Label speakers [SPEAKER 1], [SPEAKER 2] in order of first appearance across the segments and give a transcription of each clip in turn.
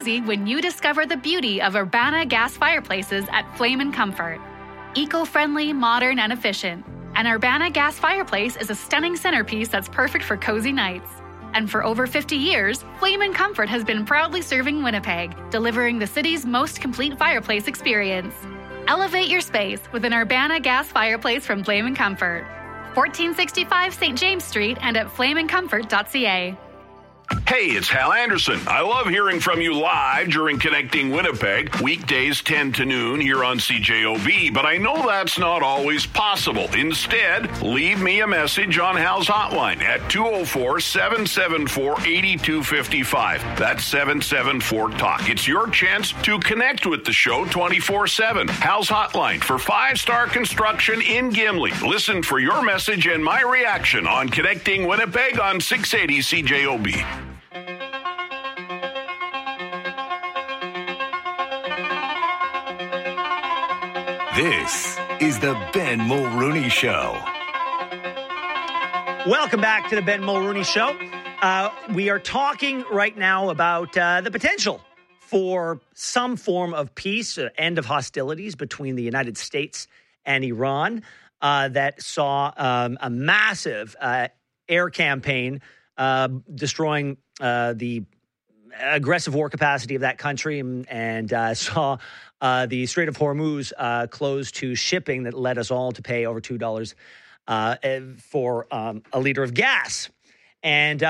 [SPEAKER 1] cozy when you discover the beauty of Urbana gas fireplaces at Flame & Comfort. Eco-friendly, modern, and efficient. An Urbana gas fireplace is a stunning centerpiece that's perfect for cozy nights. And for over 50 years, Flame & Comfort has been proudly serving Winnipeg, delivering the city's most complete fireplace experience. Elevate your space with an Urbana gas fireplace from Flame & Comfort. 1465 St. James Street and at flameandcomfort.ca.
[SPEAKER 2] Hey, it's Hal Anderson. I love hearing from you live during Connecting Winnipeg, weekdays 10 to noon here on CJOB, but I know that's not always possible. Instead, leave me a message on Hal's hotline at 204-774-8255. That's 774-TALK. It's your chance to connect with the show 24/7. Hal's hotline for 5-star construction in Gimli. Listen for your message and my reaction on Connecting Winnipeg on 680 CJOB.
[SPEAKER 3] This is the Ben Mulrooney Show.
[SPEAKER 4] Welcome back to the Ben Mulrooney Show. We are talking right now about the potential for some form of peace, end of hostilities between the United States and Iran that saw a massive air campaign destroying the aggressive war capacity of that country and saw the Strait of Hormuz closed to shipping that led us all to pay over $2 for a liter of gas. And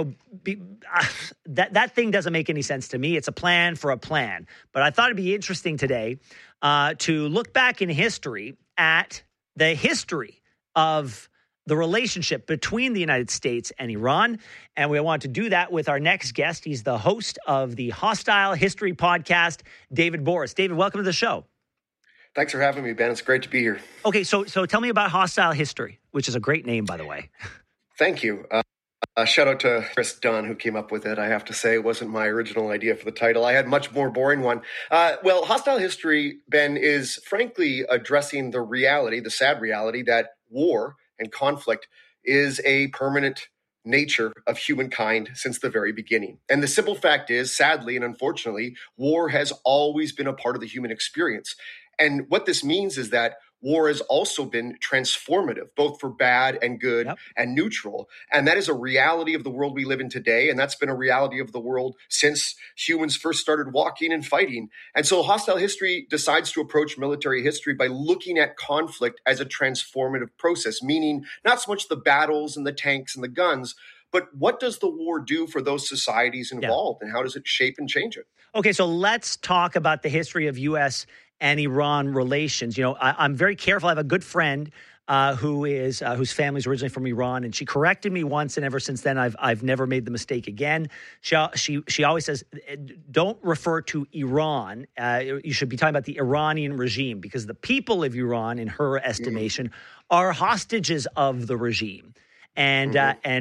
[SPEAKER 4] that thing doesn't make any sense to me. It's a plan for a plan. But I thought it'd be interesting today to look back in history at the history of the relationship between the United States and Iran. And we want to do that with our next guest. He's the host of the Hostile History podcast, David Borys. David, welcome to the show.
[SPEAKER 5] Thanks for having me, Ben. It's great to be here.
[SPEAKER 4] Okay, so tell me about Hostile History, which is a great name, by the way.
[SPEAKER 5] Thank you. Shout out to Chris Dunn, who came up with it. I have to say it wasn't my original idea for the title. I had a much more boring one. Well, Hostile History, Ben, is frankly addressing the reality, the sad reality that war and conflict is a permanent nature of humankind since the very beginning. And the simple fact is, sadly and unfortunately, war has always been a part of the human experience. And what this means is that war has also been transformative, both for bad and good and neutral. And that is a reality of the world we live in today. And that's been a reality of the world since humans first started walking and fighting. And so Hostile History decides to approach military history by looking at conflict as a transformative process, meaning not so much the battles and the tanks and the guns, but what does the war do for those societies involved and how does it shape and change it?
[SPEAKER 4] Okay, so let's talk about the history of U.S. and Iran relations. You know, I'm very careful. I have a good friend whose family's originally from Iran, and she corrected me once, and ever since then, I've never made the mistake again. She always says, don't refer to Iran. You should be talking about the Iranian regime, because the people of Iran, in her estimation, are hostages of the regime. And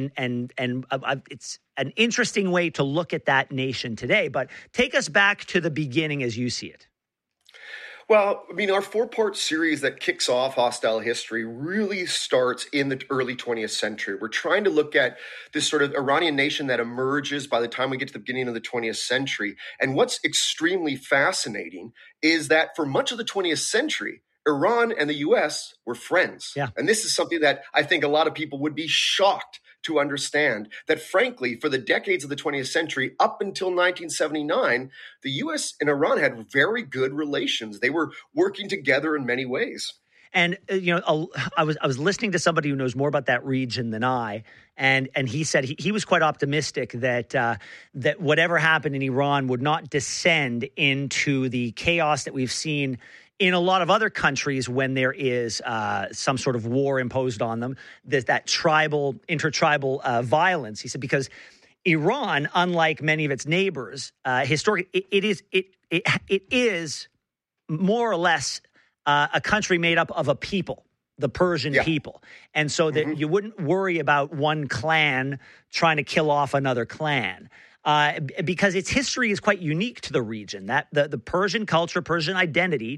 [SPEAKER 4] it's an interesting way to look at that nation today. But take us back to the beginning as you see it.
[SPEAKER 5] Well, I mean, our 4-part series that kicks off Hostile History really starts in the early 20th century. We're trying to look at this sort of Iranian nation that emerges by the time we get to the beginning of the 20th century. And what's extremely fascinating is that for much of the 20th century, Iran and the U.S. were friends. Yeah. And this is something that I think a lot of people would be shocked to understand, that frankly, for the decades of the 20th century, up until 1979, the U.S. and Iran had very good relations. They were working together in many ways.
[SPEAKER 4] And, you know, I was listening to somebody who knows more about that region than I, and he said he was quite optimistic that whatever happened in Iran would not descend into the chaos that we've seen in a lot of other countries when there is some sort of war imposed on them, that intertribal violence. He said, because Iran, unlike many of its neighbors, historically, it is more or less a country made up of a people, the Persian people. And so that you wouldn't worry about one clan trying to kill off another clan. Because its history is quite unique to the region. That the Persian culture, Persian identity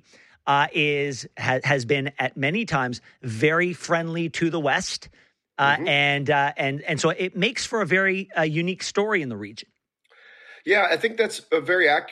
[SPEAKER 4] has been at many times very friendly to the West, and so it makes for a very unique story in the region.
[SPEAKER 5] Yeah, I think that's very accurate.